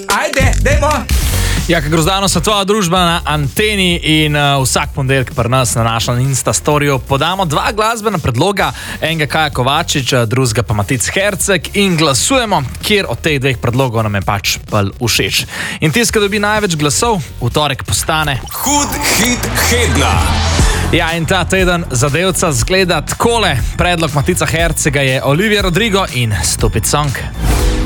Ajde, dajmo! Ja, Grozdano so tvoja družba na anteni in vsak ponedeljek pri nas na našem Instastoriju podamo dva glasbena predloga, enega Kaja Kovačič, drugega pa Matic Herceg in glasujemo, kjer od teh dveh predlogov nam je pač bolj všeč. In tisti, ki dobi največ glasov, v torek postane Hud hit tedna. Ja, in ta teden zadevca zgleda takole. Predlog Matica Hercega je Olivia Rodrigo in Stupid Song.